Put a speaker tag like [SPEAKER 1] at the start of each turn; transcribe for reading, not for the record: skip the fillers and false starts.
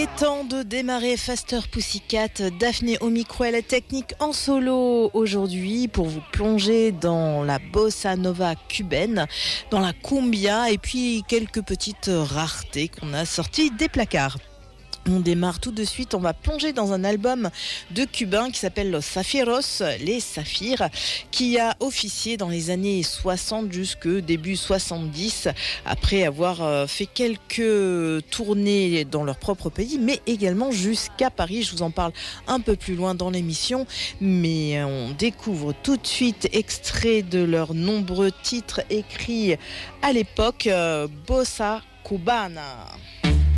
[SPEAKER 1] est temps de démarrer Faster Pussycat. Daphné au micro et la technique en solo aujourd'hui pour vous plonger dans la bossa nova cubaine, dans la cumbia et puis quelques petites raretés qu'on a sorties des placards. On démarre tout de suite, on va plonger dans un album de Cubains qui s'appelle Los Zafiros, les Saphirs, qui a officié dans les années 60 jusque début 70, après avoir fait quelques tournées dans leur propre pays, mais également jusqu'à Paris. Je vous en parle un peu plus loin dans l'émission, mais on découvre tout de suite extrait de leurs nombreux titres écrits à l'époque, Bossa Cubana.